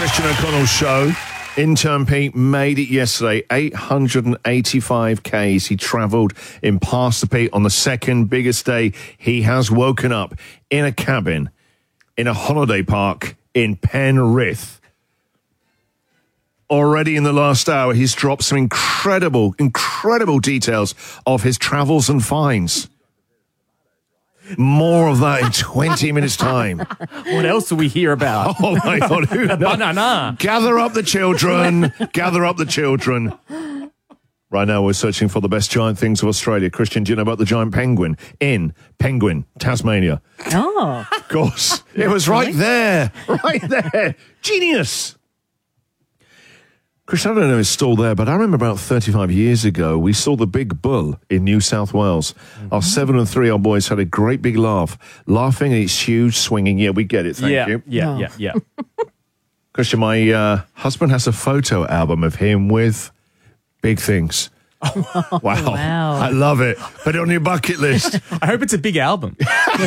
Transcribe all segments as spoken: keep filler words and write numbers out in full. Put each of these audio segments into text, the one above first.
Christian O'Connell show. Intern Pete made it yesterday, eight hundred eighty-five kays. He travelled in past the Pete on the second biggest day. He has woken up in a cabin in a holiday park in Penrith. Already in the last hour, he's dropped some incredible, incredible details of his travels and finds. More of that in twenty minutes' time. What else do we hear about? Oh, my God. Who knows? Banana. Gather up the children. Gather up the children. Right now, we're searching for the best giant things of Australia. Christian, do you know about the giant penguin in Penguin, Tasmania? Oh. Of course. It was right there. Right there. Genius. Chris, I don't know if it's still there, but I remember about thirty-five years ago, we saw the big bull in New South Wales. Mm-hmm. Our seven and three, our boys had a great big laugh, laughing at its huge swinging. Yeah, we get it. Thank yeah, you. Yeah, Oh. yeah, yeah. Christian, my uh, husband has a photo album of him with big things. Wow. Wow. I love it. Put it on your bucket list. I hope it's a big album.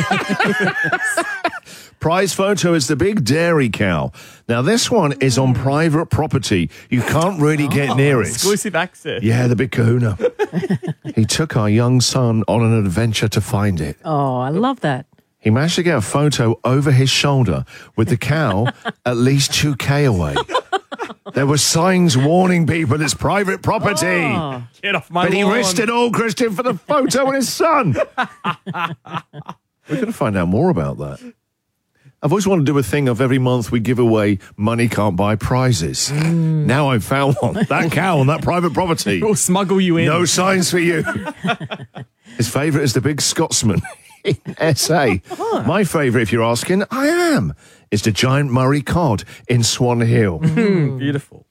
Prize photo is the big dairy cow. Now, this one is on private property. You can't really get near it. Exclusive access. Yeah, the big kahuna. He took our young son on an adventure to find it. Oh, I love that. He managed to get a photo over his shoulder with the cow at least two K away. There were signs warning people it's private property. Oh. Get off my But he lawn. risked it all, Christian, for the photo and his son. We're going to find out more about that. I've always wanted to do a thing of every month we give away money can't buy prizes. Mm. Now I've found one. That cow on that private property. We'll smuggle you in. No signs for you. His favourite is the big Scotsman in S A. Oh. My favourite, if you're asking, I am, is the giant Murray cod in Swan Hill. Mm. Beautiful.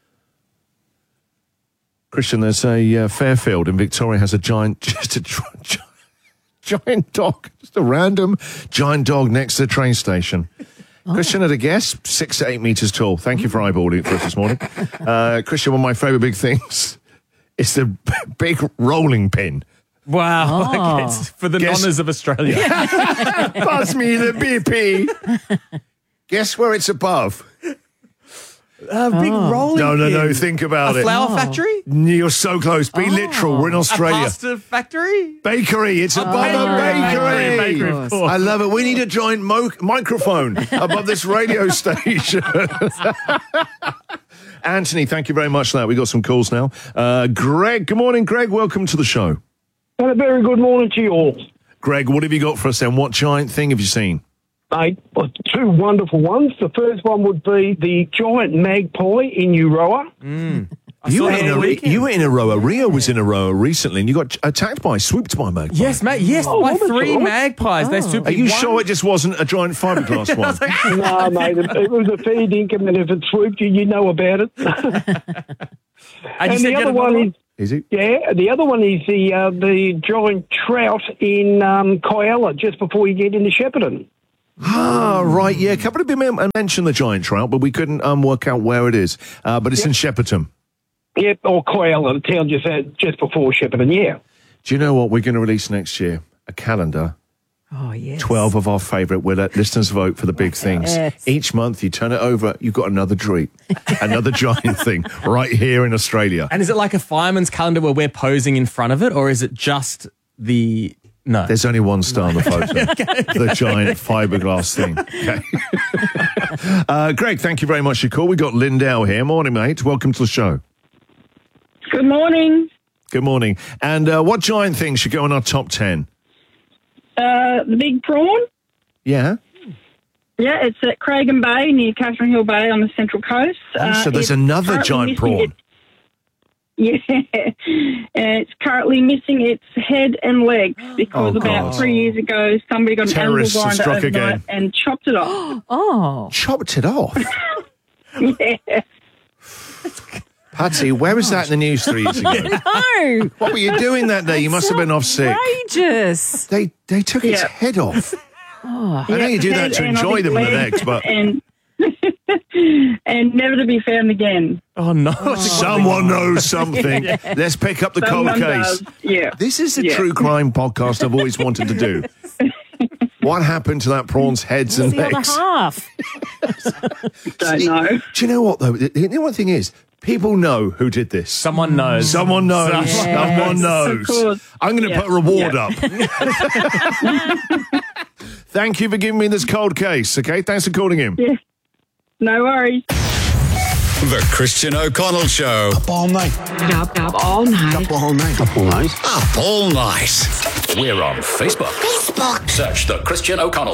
Christian, there's a uh, Fairfield in Victoria has a giant, just a giant, giant dog, just a random giant dog next to the train station. Oh. Christian, at a guess, six to eight metres tall. Thank you for eyeballing it for us this morning. Uh, Christian, one of my favourite big things is the b- big rolling pin. Wow. Oh. Okay, it's for the Guess- nonners of Australia. Pass me the B P. Guess where it's above? A big rolling No, no, no, pin. think about A it. flour factory? You're so close. Be literal. We're in A Australia. pasta factory? Bakery. It's above a Bakery, bakery. bakery, of course. I love it. We need a giant mo- microphone above this radio station. Anthony, thank you very much for that. We got some calls now. Uh, Greg, good morning, Greg. Welcome to the show. And a very good morning to you all. Greg, what have you got for us then? What giant thing have you seen? Mate, well, two wonderful ones. The first one would be the giant magpie in Euroa. Mm. I You saw were, that in on a, the re- weekend. you were in Aroa. Rio was in Aroa recently, and you got attacked by, swooped by magpies. Yes, mate. Yes, Oh, by that's three all right. magpies. They Oh. swooped Are in you one. sure it just wasn't a giant fiberglass one? No, mate, it, it was a fair dinkum, and if it swooped you, you know about it. And, you and said the you had other one another is, Is it? yeah, the other one is the uh, the giant trout in um, Kyalla, just before you get into Shepparton. Ah, right, yeah. A couple of people mentioned the giant trout, but we couldn't um, work out where it is. Uh, but it's in Shepparton. Yep, or Kyalla, the town just uh, just before Shepparton, yeah. Do you know what we're going to release next year? A calendar. Oh, yes. twelve of our favourite. We'll let listeners vote for the big things. Yes. Each month you turn it over, you've got another treat. Another giant thing right here in Australia. And is it like a fireman's calendar where we're posing in front of it, or is it just the... No. There's only one star on the photo. The giant fiberglass thing. Okay. uh, Greg, thank you very much for your call. We got Lindell here. Morning, mate. Welcome to the show. Good morning. Good morning. And uh, what giant thing should go in our top ten? Uh, the big prawn. Yeah. Yeah, it's at Cragen Bay near Catherine Hill Bay on the Central Coast. Oh, so Uh, there's it's another currently giant missing prawn. its- Yeah, and it's currently missing its head and legs because Oh, about God. three years ago somebody got Terrorists an have angle struck grinder overnight again. and chopped it off. Oh. Chopped it off. Yeah. Patsy, where was that in the news three years ago? No. What were you doing that day? You must have been off sick. Outrageous. They they took its Yeah. head off. Oh. I know you do that Head to and I enjoy think them in the legs legs, but and and never to be found again. Oh, no. someone knows something. Let's pick up the cold Someone case. does. Yeah. This is the Yeah. true crime podcast I've always wanted to do. What happened to that prawn's heads and the other legs? half. Don't know. Do you know what, though? The, the one thing is, people know who did this. Someone knows. Someone knows. Yes. Someone knows. Of course. I'm going to Yeah. put a reward Yeah. up. Thank you for giving me this cold case, okay? Thanks for calling in. Yeah. No worries. The Christian O'Connell Show. Up all night. Up, up all night. Up all night. Up all night. Up all night. We're on Facebook. Facebook. Search The Christian O'Connell